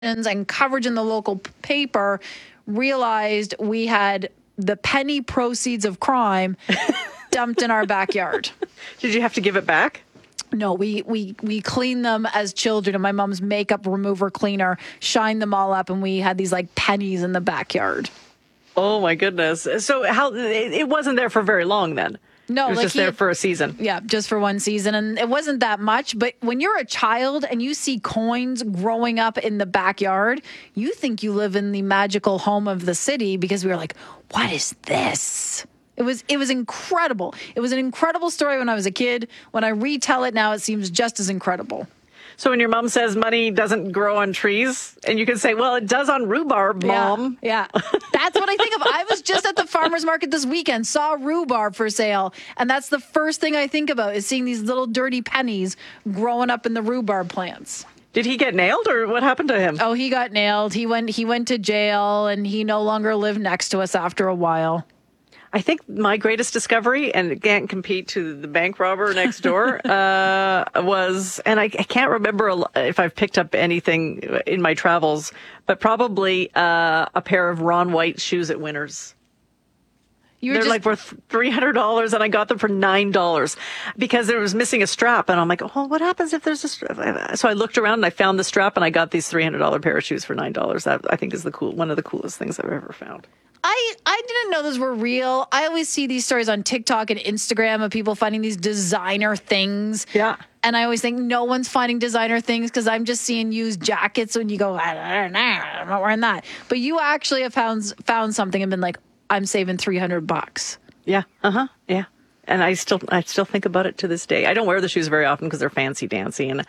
and coverage in the local paper, realized we had the penny proceeds of crime dumped in our backyard. Did you have to give it back? No, we cleaned them as children, and my mom's makeup remover cleaner shined them all up, and we had these like pennies in the backyard. Oh my goodness. So it wasn't there for very long then? No, it was just there for a season. Yeah, just for one season. And it wasn't that much. But when you're a child and you see coins growing up in the backyard, you think you live in the magical home of the city, because we were like, what is this? It was incredible. It was an incredible story when I was a kid. When I retell it now, it seems just as incredible. So when your mom says money doesn't grow on trees, and you can say, well, it does on rhubarb, Mom. Yeah. That's what I think of. I was just at the farmer's market this weekend, saw rhubarb for sale, and that's the first thing I think about, is seeing these little dirty pennies growing up in the rhubarb plants. Did he get nailed, or what happened to him? Oh, he got nailed. He went to jail, and he no longer lived next to us after a while. I think my greatest discovery, and it can't compete to the bank robber next door, was, and I can't remember if I've picked up anything in my travels, but probably a pair of Ron White shoes at Winners. They're like worth $300, and I got them for $9 because there was missing a strap. And I'm like, oh, what happens if there's a strap? So I looked around and I found the strap, and I got these $300 pair of shoes for $9. That, I think, is one of the coolest things I've ever found. I didn't know those were real. I always see these stories on TikTok and Instagram of people finding these designer things. Yeah. And I always think no one's finding designer things, because I'm just seeing used jackets when you go, I don't know, I'm not wearing that. But you actually have found something and been like, I'm saving $300. Yeah. Yeah. And I still think about it to this day. I don't wear the shoes very often because they're fancy dancy, and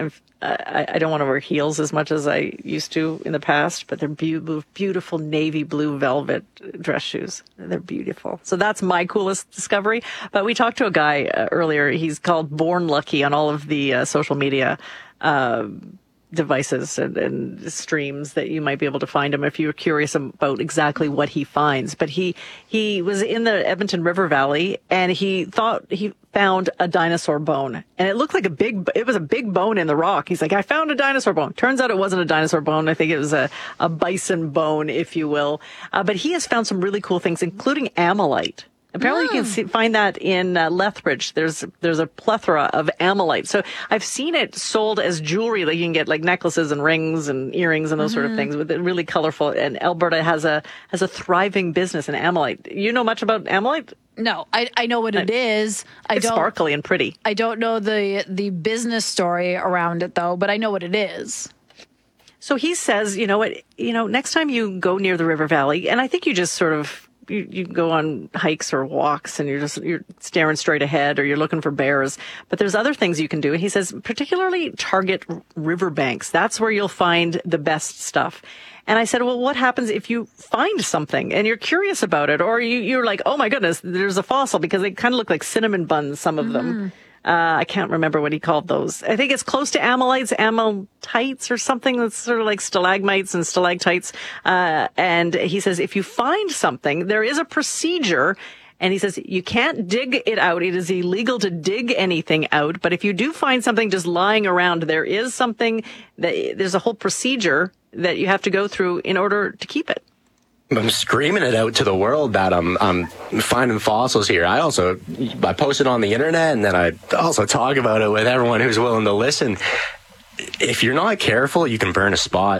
I don't want to wear heels as much as I used to in the past. But they're beautiful navy blue velvet dress shoes. They're beautiful. So that's my coolest discovery. But we talked to a guy earlier. He's called Born Lucky on all of the social media devices and streams that you might be able to find him if you're curious about exactly what he finds. But he was in the Edmonton River Valley, and he thought he found a dinosaur bone, and it looked like it was a big bone in the rock. He's like, I found a dinosaur bone. Turns out it wasn't a dinosaur bone. I think it was a bison bone, if you will. But he has found some really cool things, including amylite. Apparently you can find that in Lethbridge. There's a plethora of amylite. So I've seen it sold as jewelry. Like you can get like necklaces and rings and earrings and those sort of things with it, really colorful. And Alberta has a thriving business in amylite. You know much about amylite? No, I know what it is. It's sparkly and pretty. I don't know the business story around it though, but I know what it is. So he says, next time you go near the River Valley, and I think you just sort of, you go on hikes or walks, and you're staring straight ahead, or you're looking for bears. But there's other things you can do. He says, particularly target riverbanks. That's where you'll find the best stuff. And I said, well, what happens if you find something and you're curious about it, or you're like, oh my goodness, there's a fossil, because they kind of look like cinnamon buns, some of them. I can't remember what he called those. I think it's close to amylites or something that's sort of like stalagmites and stalactites. And he says, if you find something, there is a procedure. And he says, you can't dig it out. It is illegal to dig anything out. But if you do find something just lying around, there's a whole procedure that you have to go through in order to keep it. I'm screaming it out to the world that I'm finding fossils here. I post it on the internet, and then I also talk about it with everyone who's willing to listen. If you're not careful, you can burn a spot.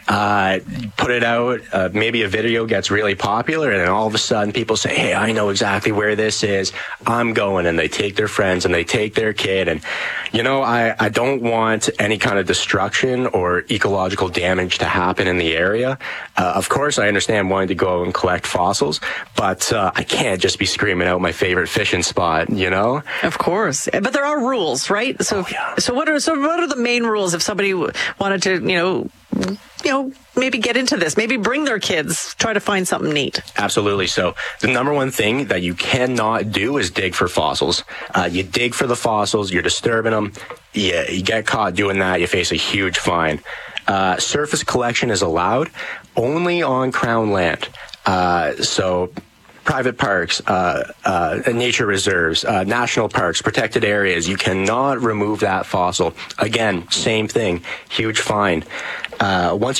Put it out, maybe a video gets really popular, and then all of a sudden people say, hey, I know exactly where this is. I'm going, and they take their friends and they take their kid. And, I don't want any kind of destruction or ecological damage to happen in the area. Of course, I understand wanting to go and collect fossils, but I can't just be screaming out my favorite fishing spot, Of course. But there are rules, right? So, so what are the main rules if somebody wanted to, maybe get into this, maybe bring their kids, try to find something neat? Absolutely. So the number one thing that you cannot do is dig for fossils. You dig for the fossils, you're disturbing them. Yeah, you get caught doing that, you face a huge fine. Surface collection is allowed only on Crown land. So private parks, nature reserves, national parks, protected areas, you cannot remove that fossil. Again, same thing, huge fine. once